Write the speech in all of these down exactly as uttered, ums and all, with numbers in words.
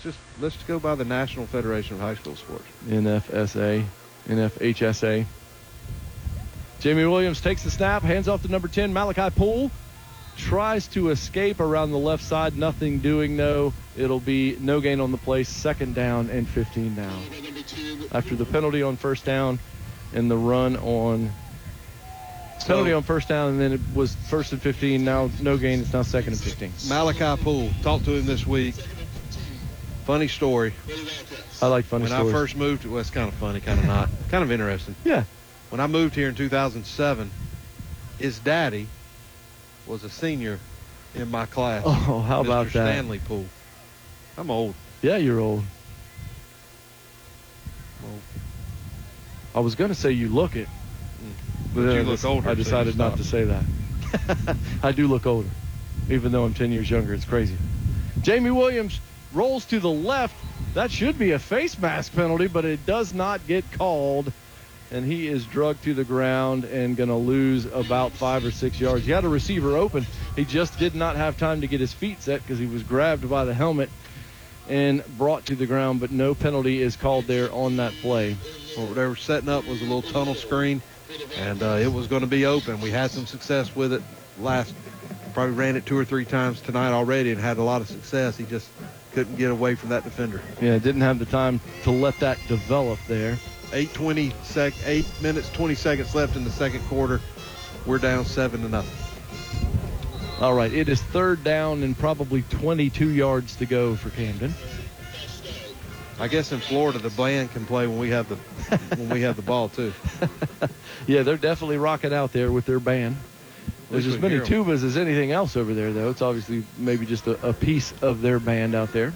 just let's just go by the National Federation of High School Sports. N F S A, N F H S A. Jamie Williams takes the snap, hands off to number ten, Malachi Poole. Tries to escape around the left side. Nothing doing, though. It'll be no gain on the play. Second down and fifteen now. After the penalty on first down and the run on penalty So- on first down, and then it was first and fifteen. Now no gain. It's now second and fifteen. Malachi Poole, talked to him this week. Funny story. I like funny When stories. I first moved, well, it's kind of funny, kind of not, kind of interesting. Yeah. When I moved here in two thousand seven, his daddy was a senior in my class. Oh, how about Mister that? Stanley Poole. I'm old. Yeah, you're old. Well, I was going to say you look it. But then you I look des- older, I so you decided not stopped. to say that. I do look older, even though I'm ten years younger. It's crazy. Jamie Williams rolls to the left. That should be a face mask penalty, but it does not get called. And he is drugged to the ground and going to lose about five or six yards. He had a receiver open. He just did not have time to get his feet set because he was grabbed by the helmet and brought to the ground, but no penalty is called there on that play. what they were setting up was a little tunnel screen, and uh, it was going to be open. We had some success with it last, probably ran it two or three times tonight already and had a lot of success. He just couldn't get away from that defender. Yeah, didn't have the time to let that develop there. Eight twenty sec, eight minutes twenty seconds left in the second quarter. We're down seven to nothing. All right, it is third down and probably twenty-two yards to go for Camden. I guess in Florida the band can play when we have the when we have the ball too. Yeah, they're definitely rocking out there with their band. There's least as we many hear 'em. tubas as anything else over there, though. It's obviously maybe just a, a piece of their band out there.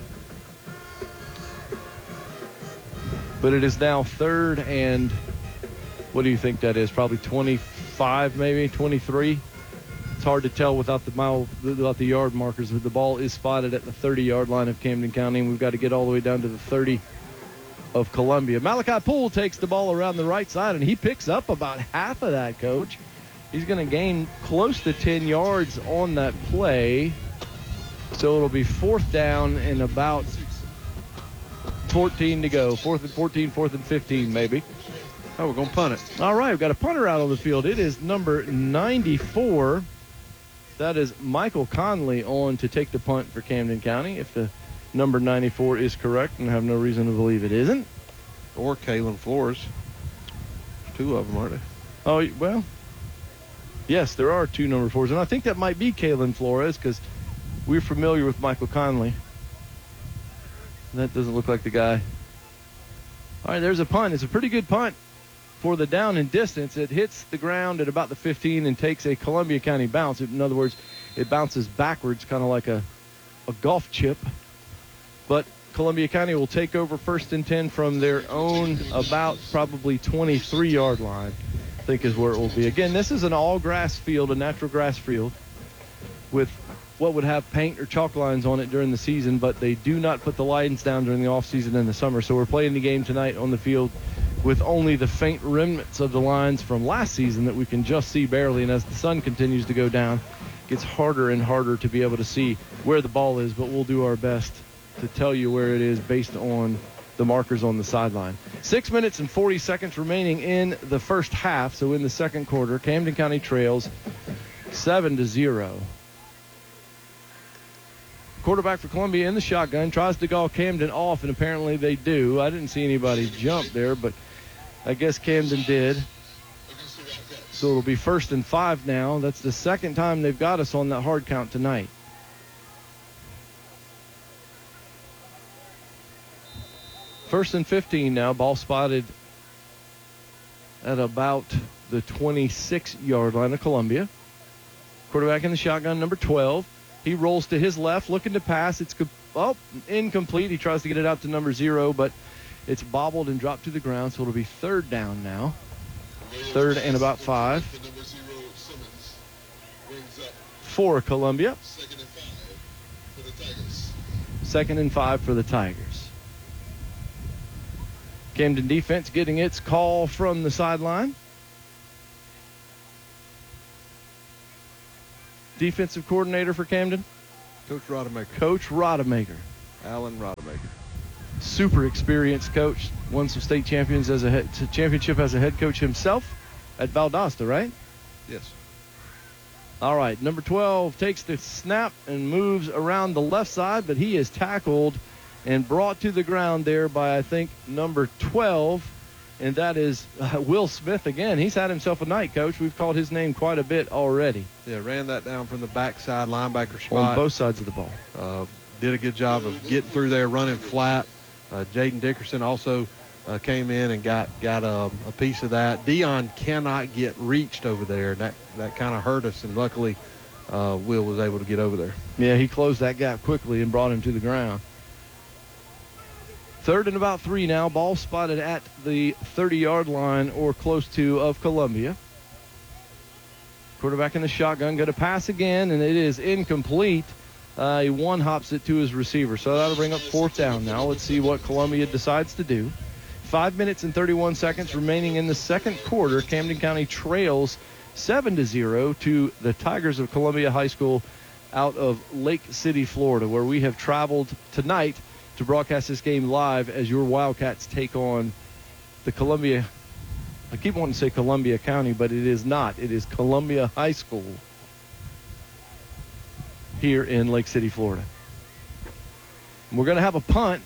But it is now third and what do you think that is? Probably twenty-five, maybe twenty-three. It's hard to tell without the mile, without the yard markers. But the ball is spotted at the thirty-yard line of Camden County, and we've got to get all the way down to the thirty of Columbia. Malachi Poole takes the ball around the right side, and he picks up about half of that, Coach. He's going to gain close to ten yards on that play. So it'll be fourth down and about fourteen to go. Fourth and fourteen, fourth and fifteen, maybe. Oh, we're going to punt it. All right, we've got a punter out on the field. It is number ninety-four. That is Michael Conley on to take the punt for Camden County. If the number ninety-four is correct, and I have no reason to believe it isn't. Or Kalen Flores. Two of them, aren't they? Oh, well, yes, there are two number fours, and I think that might be Kalen Flores because we're familiar with Michael Conley. That doesn't look like the guy. All right, there's a punt. It's a pretty good punt for the down and distance. It hits the ground at about the fifteen and takes a Columbia County bounce. In other words, it bounces backwards, kind of like a, a golf chip. But Columbia County will take over first and ten from their own about probably twenty-three-yard line, I think is where it will be. Again, this is an all-grass field, a natural grass field, with what would have paint or chalk lines on it during the season, but they do not put the lines down during the off-season in the summer. So we're playing the game tonight on the field with only the faint remnants of the lines from last season that we can just see barely. And as the sun continues to go down, it gets harder and harder to be able to see where the ball is, but we'll do our best to tell you where it is based on the markers on the sideline. Six minutes and forty seconds remaining in the first half. So in the second quarter, Camden County trails seven to zero. Quarterback for Columbia in the shotgun, tries to call Camden off, and apparently they do. I didn't see anybody jump there, but I guess Camden did. So it'll be first and five now. That's the second time they've got us on that hard count tonight. First and fifteen now. Ball spotted at about the twenty-six-yard line of Columbia. Quarterback in the shotgun, number twelve. He rolls to his left, looking to pass. It's oh, incomplete. He tries to get it out to number zero, but it's bobbled and dropped to the ground, so it'll be third down now. Third and about five. For Columbia. Second and five for the Tigers. Camden defense getting its call from the sideline. Defensive coordinator for Camden? Coach Rodemaker. Coach Rodemaker. Alan Rodemaker. Super experienced coach. Won some state champions as a head, championship as a head coach himself at Valdosta, right? Yes. All right, number twelve takes the snap and moves around the left side, but he is tackled and brought to the ground there by, I think, number twelve, and that is uh, Will Smith again. He's had himself a night, Coach. We've called his name quite a bit already. Yeah, ran that down from the backside linebacker spot. On both sides of the ball. Uh, did a good job of getting through there, running flat. Uh, Jaden Dickerson also uh, came in and got got a, a piece of that. Dion cannot get reached over there, and that, that kind of hurt us, and luckily uh, Will was able to get over there. Yeah, he closed that gap quickly and brought him to the ground. Third and about three now. Ball spotted at the thirty-yard line or close to of Columbia. Quarterback in the shotgun. Going to pass again, and it is incomplete. Uh, he one-hops it to his receiver. So that'll bring up fourth down now. Let's see what Columbia decides to do. Five minutes and thirty-one seconds remaining in the second quarter. Camden County trails seven to zero to the Tigers of Columbia High School out of Lake City, Florida, where we have traveled tonight to broadcast this game live as your Wildcats take on the Columbia. I keep wanting to say Columbia County, but it is not. It is Columbia High School here in Lake City, Florida. And we're going to have a punt,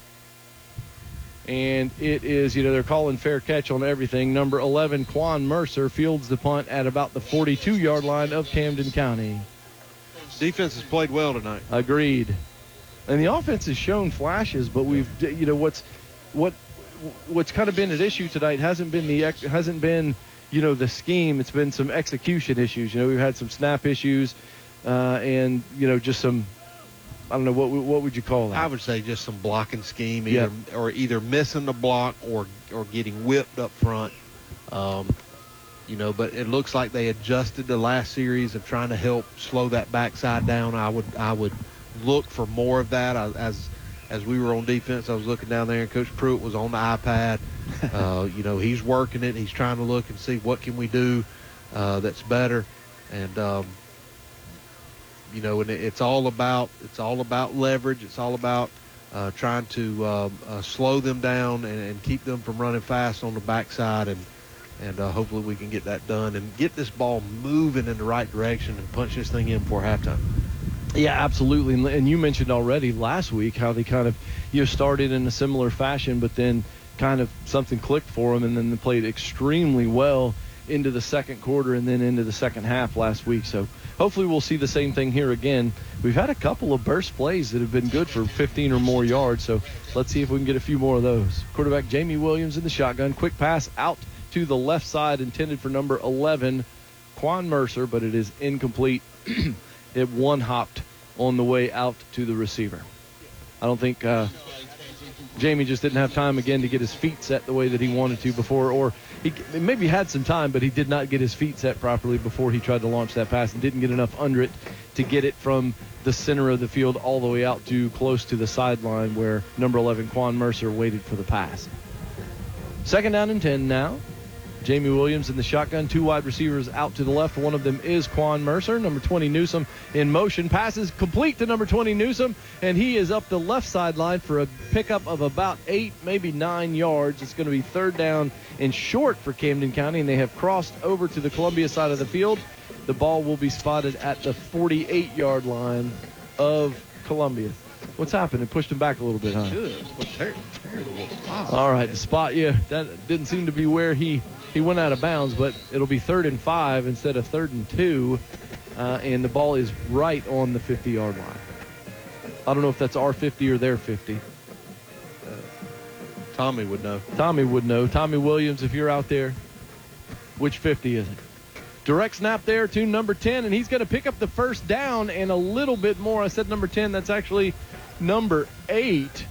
and it is, you know, they're calling fair catch on everything. Number eleven, Quan Mercer, fields the punt at about the forty-two-yard line of Camden County. Defense has played well tonight. Agreed. And the offense has shown flashes, but we've, you know, what's what what's kind of been an issue tonight hasn't been the hasn't been, you know, the scheme. It's been some execution issues. You know, we've had some snap issues, uh, and you know, just some, I don't know, what what would you call that? I would say just some blocking scheme, either Yep. or either missing the block or or getting whipped up front. Um, you know, but it looks like they adjusted the last series of trying to help slow that backside down. I would I would. look for more of that. I, as as we were on defense, I was looking down there, and Coach Pruitt was on the iPad. Uh, you know, he's working it. He's trying to look and see what can we do uh, that's better. And um, you know, and it, it's all about it's all about leverage. It's all about uh, trying to um, uh, slow them down and, and keep them from running fast on the backside. And and uh, hopefully we can get that done and get this ball moving in the right direction and punch this thing in before halftime. Yeah, absolutely. And, and you mentioned already last week how they kind of, you know, started in a similar fashion, but then kind of something clicked for them, and then they played extremely well into the second quarter and then into the second half last week. So hopefully we'll see the same thing here again. We've had a couple of burst plays that have been good for fifteen or more yards, so let's see if we can get a few more of those. Quarterback Jamie Williams in the shotgun. Quick pass out to the left side intended for number eleven, Quan Mercer, but it is incomplete. It one-hopped on the way out to the receiver. I don't think uh, Jamie just didn't have time again to get his feet set the way that he wanted to before, or he maybe had some time, but he did not get his feet set properly before he tried to launch that pass and didn't get enough under it to get it from the center of the field all the way out to close to the sideline where number eleven, Quan Mercer, waited for the pass. Second down and ten now. Jamie Williams in the shotgun, two wide receivers out to the left. One of them is Quan Mercer. Number twenty, Newsom, in motion. Passes complete to number twenty, Newsom, and he is up the left sideline for a pickup of about eight, maybe nine yards. It's going to be third down and short for Camden County, and they have crossed over to the Columbia side of the field. The ball will be spotted at the forty-eight-yard line of Columbia. What's happened? It pushed him back a little bit, huh? Good. Terrible. Wow. All right, the spot, yeah, that didn't seem to be where he – He went out of bounds, but it'll be third and five instead of third and two, uh, and the ball is right on the fifty-yard line. I don't know if that's our fifty or their fifty. Uh, Tommy would know. Tommy would know. Tommy Williams, if you're out there, which fifty is it? Direct snap there to number ten, and he's going to pick up the first down and a little bit more. I said number ten. That's actually number eight,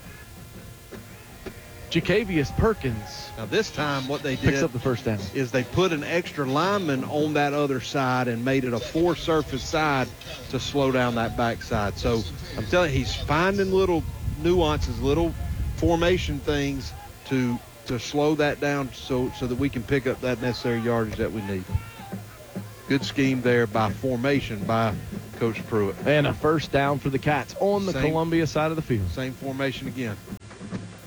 Jacavius Perkins. Now this time what they did Picks up the first down. is they put an extra lineman on that other side and made it a four-surface side to slow down that backside. So I'm telling you, he's finding little nuances, little formation things to to slow that down so, so that we can pick up that necessary yardage that we need. Good scheme there by formation by Coach Pruitt. And a first down for the Cats on the Same, Columbia side of the field. Same formation again.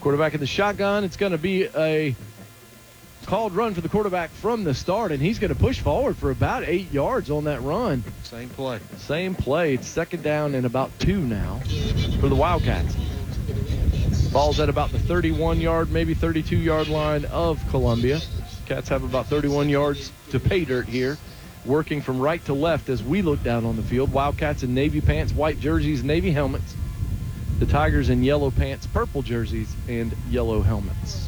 Quarterback in the shotgun. It's going to be a called run for the quarterback from the start, and he's going to push forward for about eight yards on that run. Same play. Same play. It's second down and about two now for the Wildcats. Ball's at about the thirty-one-yard, maybe thirty-two-yard line of Columbia. Cats have about thirty-one yards to pay dirt here, working from right to left as we look down on the field. Wildcats in navy pants, white jerseys, navy helmets. The Tigers in yellow pants, purple jerseys, and yellow helmets.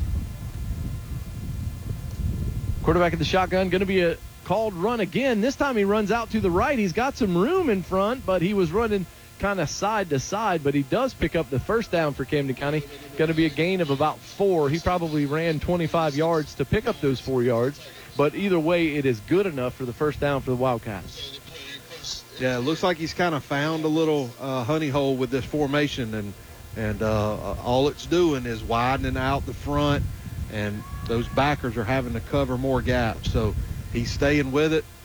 Quarterback in the shotgun, going to be a called run again. This time he runs out to the right. He's got some room in front, but he was running kind of side to side, but he does pick up the first down for Camden County. Going to be a gain of about four. He probably ran twenty-five yards to pick up those four yards, but either way, it is good enough for the first down for the Wildcats. Yeah, it looks like he's kind of found a little uh, honey hole with this formation, and and uh, all it's doing is widening out the front, and those backers are having to cover more gaps. So he's staying with it.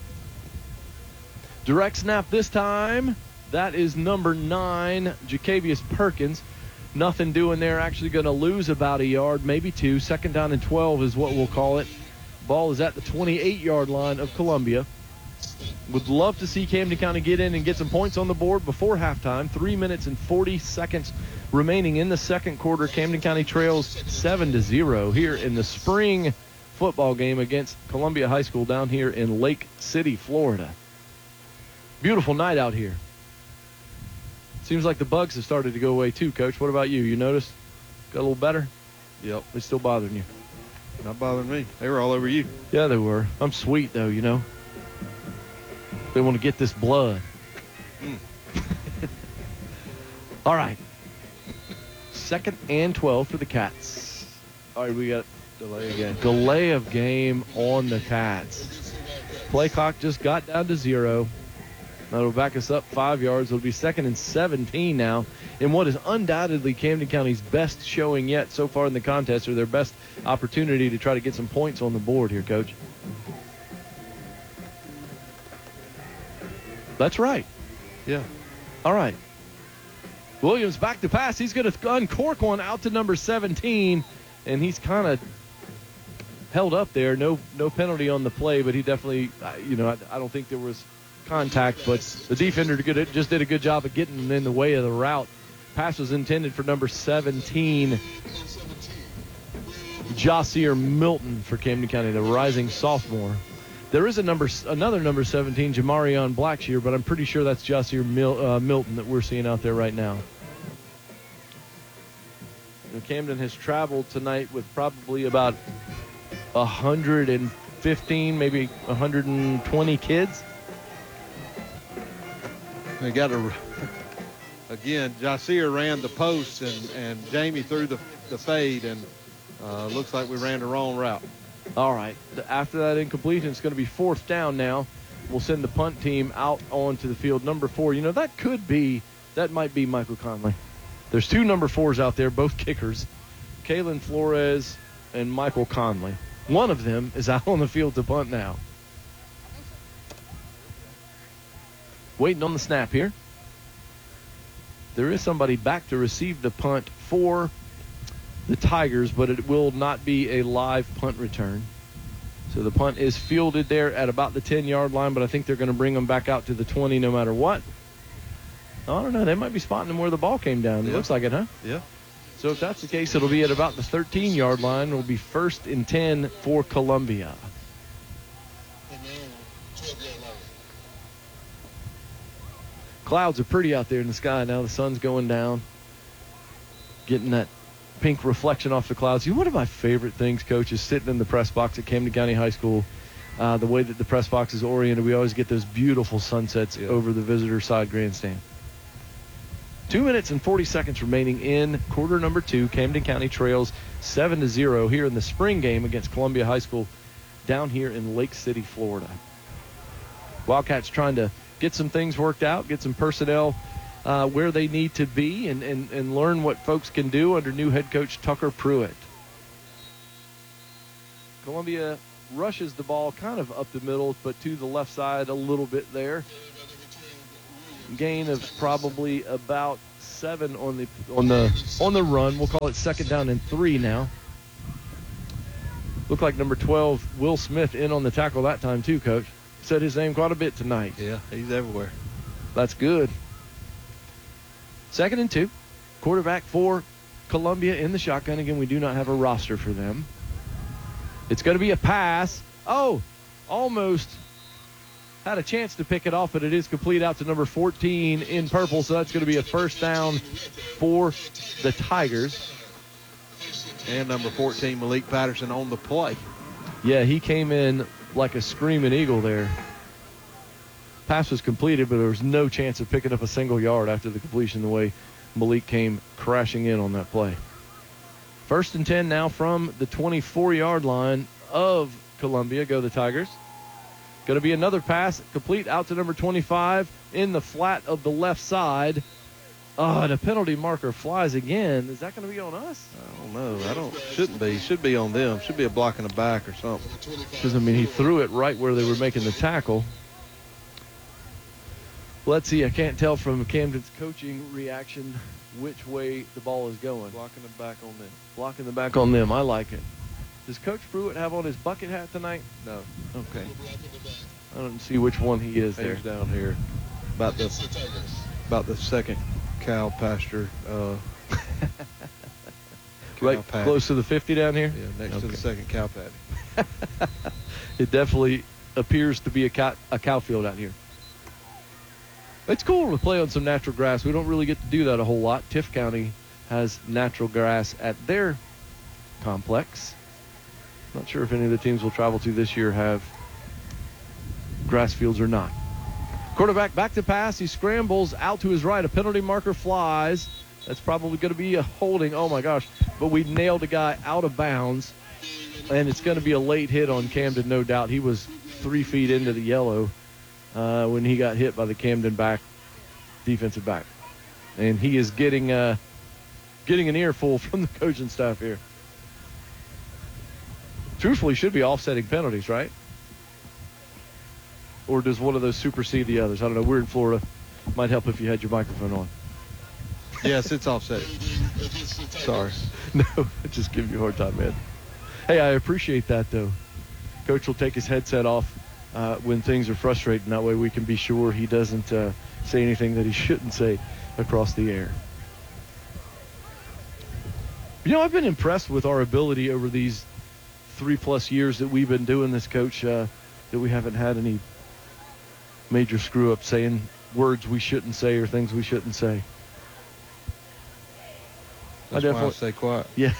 Direct snap this time. That is number nine, Jacavius Perkins. Nothing doing there. Actually going to lose about a yard, maybe two. Second down and twelve is what we'll call it. Ball is at the twenty-eight-yard line of Columbia. Would love to see Camden County get in and get some points on the board before halftime. Three minutes and forty seconds remaining in the second quarter. Camden County trails seven to zero here in the spring football game against Columbia High School down here in Lake City, Florida. Beautiful night out here. Seems like the bugs have started to go away too, Coach. What about you? You noticed? Got a little better? Yep. They still bothering you? Not bothering me. They were all over you. Yeah, they were. I'm sweet, though, you know. They want to get this blood. Mm. All right. Second and twelve for the Cats. All right, we got delay again. Delay of game on the Cats. Play clock just got down to zero. That'll back us up five yards. It'll be second and seventeen now in what is undoubtedly Camden County's best showing yet so far in the contest, or their best opportunity to try to get some points on the board here, Coach. That's right. Yeah. All right. Williams back to pass. He's going to uncork one out to number seventeen, and he's kind of held up there. No no penalty on the play, but he definitely, you know, I, I don't think there was contact, but the defender just did a good job of getting in the way of the route. Pass was intended for number seventeen, Josier Milton for Camden County, the rising sophomore. There is a number, another number seventeen, Jamarion Blackshear, but I'm pretty sure that's Josier Mil, uh, Milton that we're seeing out there right now. And Camden has traveled tonight with probably about one hundred fifteen, maybe one hundred twenty kids. They got a, again, Josier ran the post, and, and Jamie threw the, the fade, and uh, looks like we ran the wrong route. All right. After that incompletion, it's going to be fourth down now. We'll send the punt team out onto the field. Number four, you know, that could be, that might be Michael Conley. There's two number fours out there, both kickers, Kalen Flores and Michael Conley. One of them is out on the field to punt now. Waiting on the snap here. There is somebody back to receive the punt for the Tigers, but it will not be a live punt return. So the punt is fielded there at about the ten-yard line, but I think they're going to bring them back out to the twenty no matter what. I don't know. They might be spotting them where the ball came down. It yeah. looks like it, huh? Yeah. So if that's the case, it'll be at about the thirteen-yard line. It'll be first and ten for Columbia. Clouds are pretty out there in the sky now. The sun's going down. Getting that pink reflection off the clouds. You know, one of my favorite things, Coach, is sitting in the press box at Camden County High School. Uh, the way that the press box is oriented, we always get those beautiful sunsets yeah. over the visitor side grandstand. Two minutes and forty seconds remaining in quarter number two. Camden County trails seven to zero here in the spring game against Columbia High School down here in Lake City, Florida. Wildcats trying to get some things worked out, get some personnel uh, where they need to be, and, and, and learn what folks can do under new head coach Tucker Pruitt. Columbia rushes the ball kind of up the middle, but to the left side a little bit there. Gain of probably about seven on the on the on the run. We'll call it second down and three now. Looked like number twelve, Will Smith, in on the tackle that time too, Coach. Said his name quite a bit tonight. Yeah, he's everywhere. That's good. Second and two. Quarterback for Columbia in the shotgun. Again, we do not have a roster for them. It's going to be a pass. Oh, almost had a chance to pick it off, but it is complete out to number fourteen in purple, so that's going to be a first down for the Tigers. And number fourteen, Malik Patterson, on the play. Yeah, he came in like a screaming eagle there. Pass was completed, but there was no chance of picking up a single yard after the completion, the way Malik came crashing in on that play. First and ten now from the twenty-four-yard line of Columbia. Go the Tigers. Going to be another pass complete out to number twenty-five in the flat of the left side. Oh, and a penalty marker flies again. Is that going to be on us? I don't know. I don't. Shouldn't be. Should be on them. Should be a block in the back or something. Because, I mean, he threw it right where they were making the tackle. Let's see. I can't tell from Camden's coaching reaction which way the ball is going. Blocking the back on them. Blocking the back on them. I like it. Does Coach Pruitt have on his bucket hat tonight? No. Okay. I don't see which one he is there. He's down here. About the about the second cow pasture. Uh, right cow patty. Close to the fifty down here? Yeah, next Okay. to the second cow patty. It definitely appears to be a cow, a cow field out here. It's cool to play on some natural grass. We don't really get to do that a whole lot. Tift County has natural grass at their complex. Not sure if any of the teams we'll travel to this year have grass fields or not. Quarterback back to pass. He scrambles out to his right. A penalty marker flies. That's probably going to be a holding. Oh, my gosh. But we nailed a guy out of bounds. And it's going to be a late hit on Camden, no doubt. He was three feet into the yellow uh, when he got hit by the Camden back, defensive back. And he is getting, uh, getting an earful from the coaching staff here. Truthfully, should be offsetting penalties, right? Or does one of those supersede the others? I don't know. We're in Florida. Might help if you had your microphone on. Yes, it's offset. Sorry. No, just giving you a hard time, man. Hey, I appreciate that, though. Coach will take his headset off uh, when things are frustrating. That way we can be sure he doesn't uh, say anything that he shouldn't say across the air. You know, I've been impressed with our ability over these three-plus years that we've been doing this, Coach, uh, that we haven't had any major screw-ups saying words we shouldn't say or things we shouldn't say. That's I why I stay quiet. Yeah.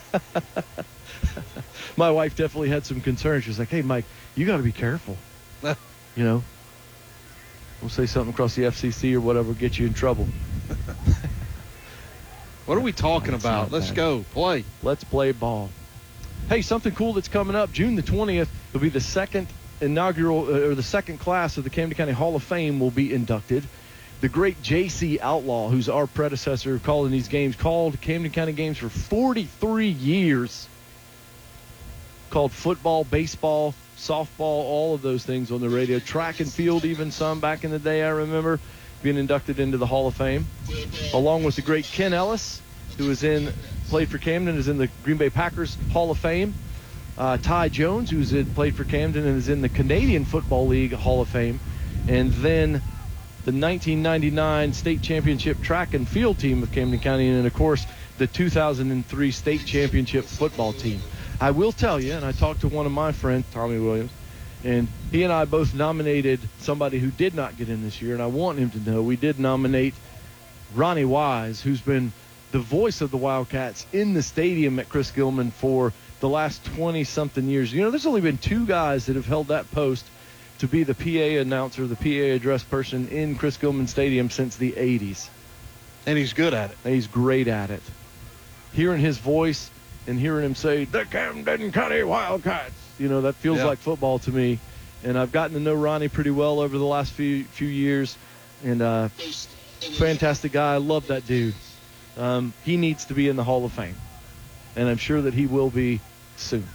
My wife definitely had some concerns. She was like, hey, Mike, you got to be careful. You know, we'll say something across the F C C or whatever, get you in trouble. What are we talking That's about? not Let's bad. go. Play. Let's play ball. Hey, something cool that's coming up. June the twentieth will be the second inaugural, uh, or the second class of the Camden County Hall of Fame will be inducted. The great J C Outlaw, who's our predecessor calling these games, called Camden County games for forty-three years. Called football, baseball, softball, all of those things on the radio. Track and field, even some back in the day, I remember, being inducted into the Hall of Fame. Along with the great Ken Ellis, who is in, played for Camden, is in the Green Bay Packers Hall of Fame. Uh, Ty Jones, who's in, played for Camden and is in the Canadian Football League Hall of Fame. And then the nineteen ninety-nine state championship track and field team of Camden County, and, of course, the two thousand three state championship football team. I will tell you, and I talked to one of my friends, Tommy Williams, and he and I both nominated somebody who did not get in this year, and I want him to know we did nominate Ronnie Wise, who's been the voice of the Wildcats in the stadium at Chris Gilman for the last twenty-something years. You know, there's only been two guys that have held that post to be the P A announcer, the P A address person in Chris Gilman Stadium since the eighties. And he's good at it. And he's great at it. Hearing his voice and hearing him say, the Camden County Wildcats, you know, that feels Yeah. like football to me. And I've gotten to know Ronnie pretty well over the last few few years. And uh, fantastic guy. I love that dude. Um, he needs to be in the Hall of Fame. And I'm sure that he will be soon.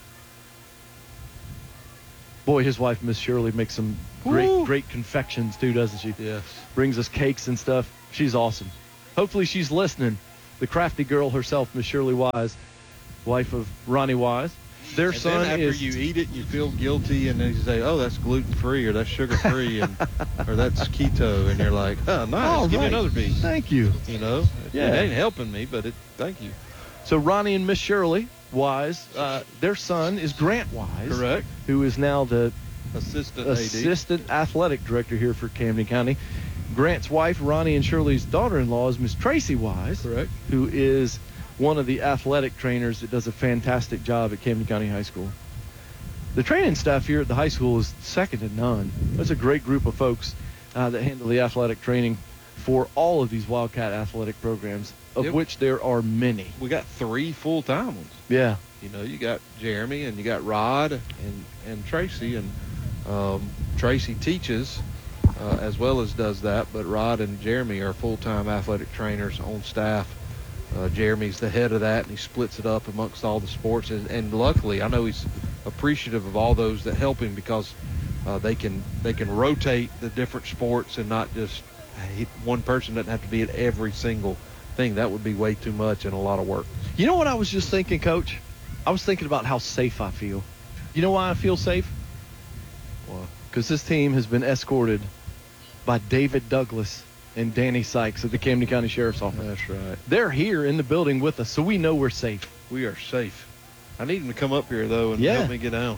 Boy, his wife, Miss Shirley, makes some great, Woo. great confections too, doesn't she? Yes. Brings us cakes and stuff. She's awesome. Hopefully she's listening. The crafty girl herself, Miss Shirley Wise, wife of Ronnie Wise. Their and son then after is. you eat it, you feel guilty, and then you say, "Oh, that's gluten free, or that's sugar free, and or that's keto," and you're like, "Oh, nice, Oh, give right. me another piece." Thank you. You know, Yeah. it ain't helping me, but it. Thank you. So Ronnie and Miss Shirley Wise, uh, their son is Grant Wise, Correct. who is now the Assistant A D. assistant athletic director here for Camden County. Grant's wife, Ronnie and Shirley's daughter-in-law, is Miss Tracy Wise, Correct. who is one of the athletic trainers that does a fantastic job at Camden County High School. The training staff here at the high school is second to none. That's a great group of folks uh, that handle the athletic training for all of these Wildcat athletic programs, of Yep. which there are many. We got three full-time ones. Yeah. You know, you got Jeremy and you got Rod and, and Tracy, and um, Tracy teaches uh, as well as does that, but Rod and Jeremy are full-time athletic trainers on staff. Uh, Jeremy's the head of that, and he splits it up amongst all the sports, and, and luckily I know he's appreciative of all those that help him, because uh, they can they can rotate the different sports and not just he, one person doesn't have to be at every single thing. That would be way too much and a lot of work. You know what I was just thinking, Coach? I was thinking about how safe I feel. You know why I feel safe? Well, Because this team has been escorted by David Douglas and Danny Sykes at the Camden County Sheriff's Office. that's right. They're here in the building with us, so we know we're safe. We are safe. I need him to come up here, though, and Yeah. help me get down.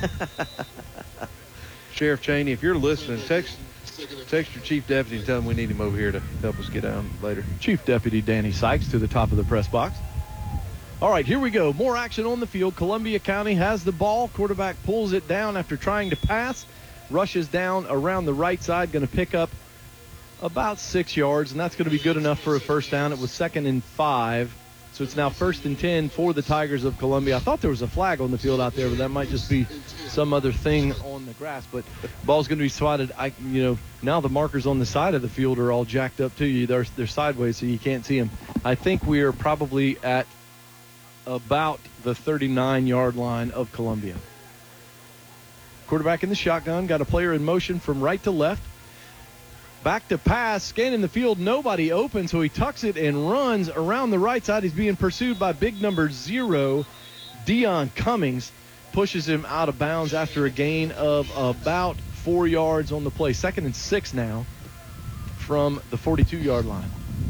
Sheriff Cheney, if you're listening, text text your chief deputy and tell him we need him over here to help us get down later. Chief Deputy Danny Sykes to the top of the press box. All right, here we go. More action on the field. Columbia County has the ball. Quarterback pulls it down after trying to pass. Rushes down around the right side. Going to pick up about six yards, and that's going to be good enough for a first down. It was second and five, so it's now first and ten for the Tigers of Columbia. I thought there was a flag on the field out there, but that might just be some other thing on the grass. But ball's going to be swatted. I, you know, now the markers on the side of the field are all jacked up to you. They're, they're sideways, so you can't see them. I think we are probably at about the thirty-nine-yard line of Columbia. Quarterback in the shotgun, got a player in motion from right to left. Back to pass, scanning the field, nobody open, so he tucks it and runs around the right side. He's being pursued by big number zero, Dion Cummings. Pushes him out of bounds after a gain of about four yards on the play. Second and six now from the forty-two-yard line.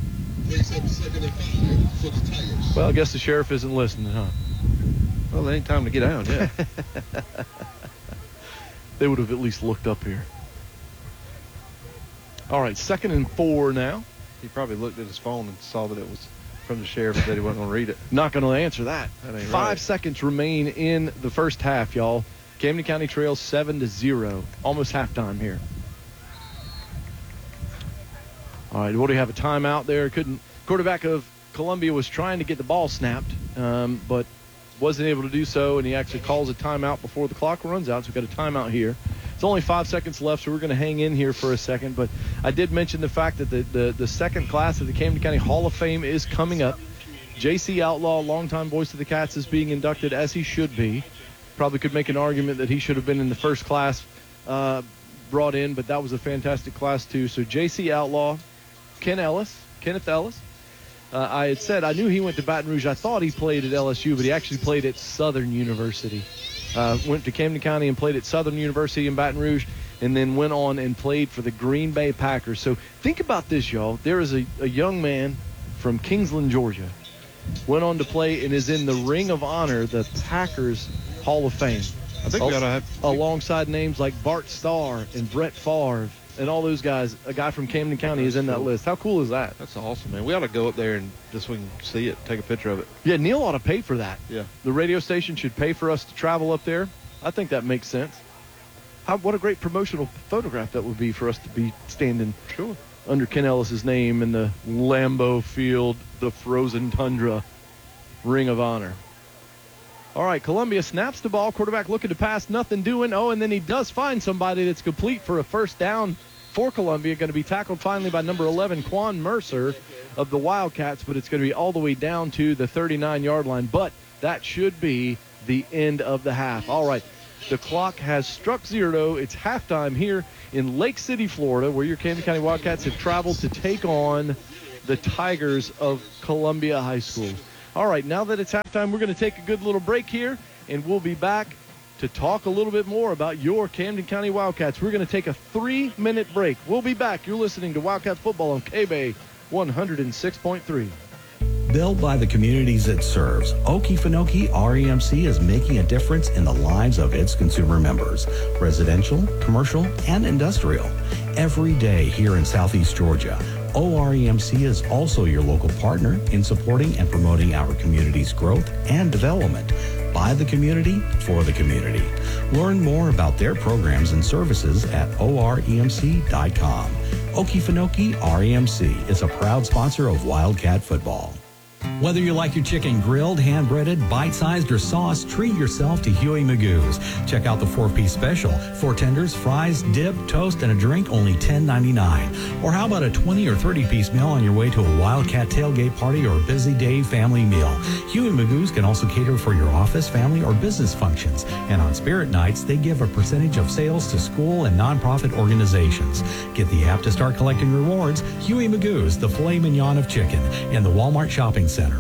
Well, I guess the sheriff isn't listening, huh? Well, it ain't time to get down yet. They would have at least looked up here. All right, second and four now. He probably looked at his phone and saw that it was from the sheriff and said he wasn't going to read it. Not going to answer that. That ain't Five right. seconds remain in the first half, y'all. Camden County trails seven to zero. Almost halftime here. All right, what do you have? A timeout there? Couldn't. Quarterback of Columbia was trying to get the ball snapped, um, but wasn't able to do so, and he actually calls a timeout before the clock runs out. So we've got a timeout here. It's only five seconds left, so we're going to hang in here for a second. But I did mention the fact that the, the, the second class of the Camden County Hall of Fame is coming up. J C Outlaw, longtime voice of the Cats, is being inducted, as he should be. Probably could make an argument that he should have been in the first class uh, brought in, but that was a fantastic class, too. So J C Outlaw, Ken Ellis, Kenneth Ellis. Uh, I had said I knew he went to Baton Rouge. I thought he played at L S U, but he actually played at Southern University. Uh, went to Camden County and played at Southern University in Baton Rouge, and then went on and played for the Green Bay Packers. So think about this, y'all. There is a, a young man from Kingsland, Georgia, went on to play and is in the Ring of Honor, the Packers Hall of Fame. I think we ought to have Alongside names like Bart Starr and Brett Favre and all those guys. A guy from Camden County is in that list. How cool is that? That's awesome, man. We ought to go up there and just so we can see it, take a picture of it. Yeah, Neil ought to pay for that. Yeah. The radio station should pay for us to travel up there. I think that makes sense. How, what a great promotional photograph that would be for us to be standing Sure. under Ken Ellis's name in the Lambeau Field, the frozen tundra Ring of Honor. All right, Columbia snaps the ball. Quarterback looking to pass, nothing doing. Oh, and then he does find somebody that's complete for a first down for Columbia. Going to be tackled finally by number eleven, Quan Mercer of the Wildcats, but it's going to be all the way down to the thirty-nine-yard line. But that should be the end of the half. All right, the clock has struck zero. It's halftime here in Lake City, Florida, where your Camden County Wildcats have traveled to take on the Tigers of Columbia High School. All right, now that it's halftime, we're going to take a good little break here, and we'll be back to talk a little bit more about your Camden County Wildcats. We're going to take a three-minute break. We'll be back. You're listening to Wildcat Football on K-Bay one oh six point three. Built by the communities it serves, Okefenokee R E M C is making a difference in the lives of its consumer members, residential, commercial, and industrial. Every day here in Southeast Georgia, O R E M C is also your local partner in supporting and promoting our community's growth and development. By the community, for the community. Learn more about their programs and services at O R E M C dot com. Okefenokee R E M C is a proud sponsor of Wildcat Football. Whether you like your chicken grilled, hand-breaded, bite-sized, or sauce, treat yourself to Huey Magoo's. Check out the four-piece special. Four tenders, fries, dip, toast, and a drink, only ten ninety-nine. Or how about a twenty or thirty-piece meal on your way to a Wildcat tailgate party or a busy day family meal? Huey Magoo's can also cater for your office, family, or business functions. And on Spirit Nights, they give a percentage of sales to school and nonprofit organizations. Get the app to start collecting rewards. Huey Magoo's, the filet mignon of chicken, in the Walmart Shopping Center.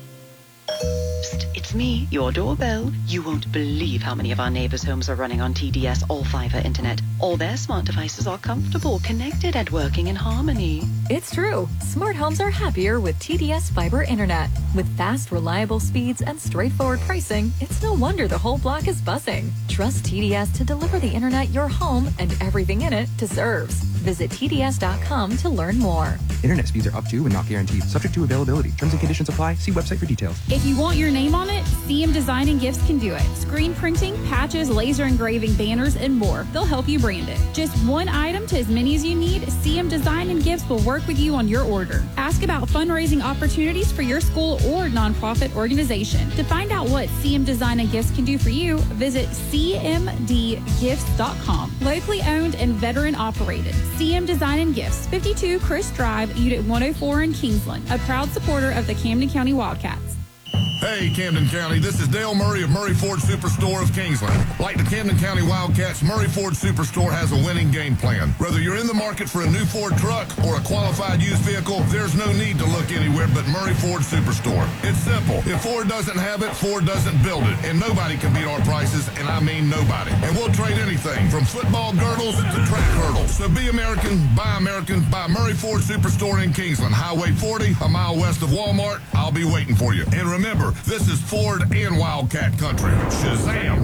It's me, your doorbell. You won't believe how many of our neighbors' homes are running on T D S all-fiber internet. All their smart devices are comfortable, connected, and working in harmony. It's true. Smart homes are happier with T D S fiber internet. With fast, reliable speeds and straightforward pricing, it's no wonder the whole block is buzzing. Trust T D S to deliver the internet your home and everything in it deserves. Visit T D S dot com to learn more. Internet speeds are up to and not guaranteed. Subject to availability. Terms and conditions apply. See website for details. If you want your name on it, C M Design and Gifts can do it. Screen printing, patches, laser engraving, banners, and more. They'll help you brand it. Just one item to as many as you need, C M Design and Gifts will work with you on your order. Ask about fundraising opportunities for your school or nonprofit organization. To find out what C M Design and Gifts can do for you, visit C M D gifts dot com. Locally owned and veteran operated. C M Design and Gifts, fifty-two Chris Drive, Unit one oh four in Kingsland, a proud supporter of the Camden County Wildcats. Hey, Camden County, this is Dale Murray of Murray Ford Superstore of Kingsland. Like the Camden County Wildcats, Murray Ford Superstore has a winning game plan. Whether you're in the market for a new Ford truck or a qualified used vehicle, there's no need to look anywhere but Murray Ford Superstore. It's simple. If Ford doesn't have it, Ford doesn't build it. And nobody can beat our prices, and I mean nobody. And we'll trade anything from football girdles to track hurdles. So be American, buy American, buy Murray Ford Superstore in Kingsland. Highway forty, a mile west of Walmart. I'll be waiting for you. And remember, this is Ford and Wildcat country. Shazam!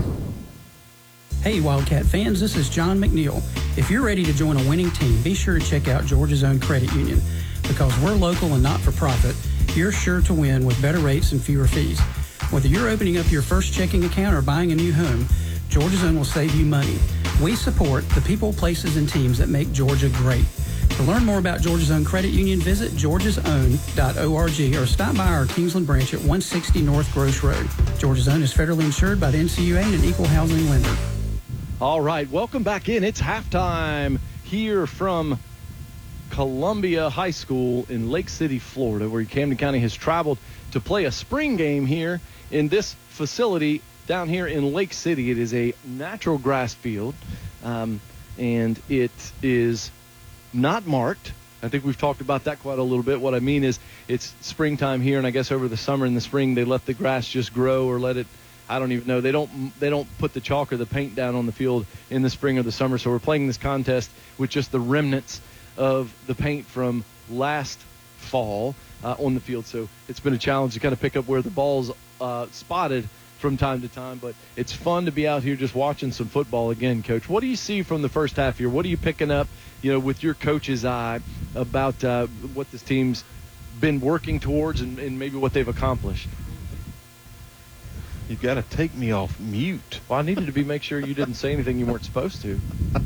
Hey Wildcat fans, this is John McNeil. If you're ready to join a winning team, be sure to check out Georgia's Own Credit Union. Because we're local and not-for-profit, you're sure to win with better rates and fewer fees. Whether you're opening up your first checking account or buying a new home, Georgia's Own will save you money. We support the people, places, and teams that make Georgia great. To learn more about Georgia's Own Credit Union, visit georgias own dot org or stop by our Kingsland branch at one sixty North Gross Road. Georgia's Own is federally insured by the N C U A and an equal housing lender. All right, welcome back in. It's halftime here from Columbia High School in Lake City, Florida, where Camden County has traveled to play a spring game here in this facility down here in Lake City. It is a natural grass field, um, and it is not marked. I think we've talked about that quite a little bit. What I mean is it's springtime here, and I guess over the summer and the spring they let the grass just grow or let it, I don't even know. They don't they don't put the chalk or the paint down on the field in the spring or the summer. So we're playing this contest with just the remnants of the paint from last fall uh, on the field. So it's been a challenge to kind of pick up where the ball's uh, spotted from time to time, but it's fun to be out here just watching some football again. Coach, what do you see from the first half here? What are you picking up, you know, with your coach's eye about uh, what this team's been working towards and, and maybe what they've accomplished? You've got to take me off mute. Well, I needed to be make sure you didn't say anything you weren't supposed to.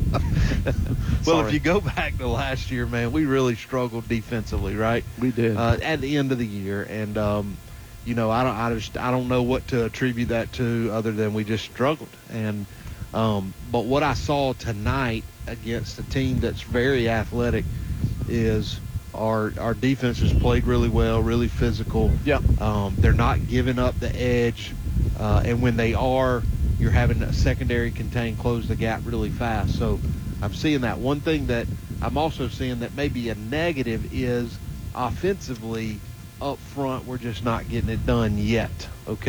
Well, if you go back to last year, man, we really struggled defensively, right? We did. Uh, at the end of the year, and um, you know, I don't, I just, I don't know what to attribute that to other than we just struggled. And um, but what I saw tonight against a team that's very athletic is our our defense has played really well, really physical. Yeah. Um, they're not giving up the edge, uh, and when they are, you're having a secondary contain close the gap really fast. So I'm seeing that. One thing that I'm also seeing that maybe a negative is offensively up front, we're just not getting it done yet. Okay.